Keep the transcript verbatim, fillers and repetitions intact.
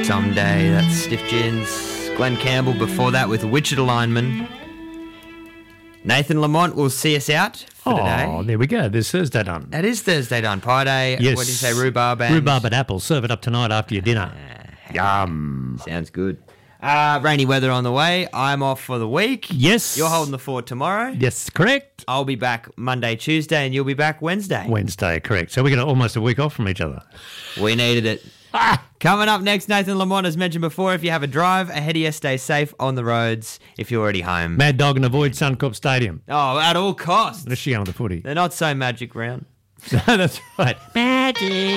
Tom Day, that's Stiff Gins. Glenn Campbell before that with Wichita Lineman. Nathan Lamont will see us out for Oh, today. there we go. There's Thursday done. It is Thursday done. Pie day. Yes. What did you say? Rhubarb and... Rhubarb and apple. Serve it up tonight after your dinner. Yum. Sounds good. Uh, rainy weather on the way. I'm off for the week. Yes. You're holding the fort tomorrow. Yes, correct. I'll be back Monday, Tuesday, and you'll be back Wednesday. Wednesday, correct. So we're going to almost a week off from each other. We needed it. Coming up next, Nathan Lamont, as mentioned before, if you have a drive ahead of you, stay safe on the roads if you're already home. Mad Dog and avoid Suncorp Stadium. Oh, at all costs. Let's see on the footy. They're not so magic round. That's right. Magic.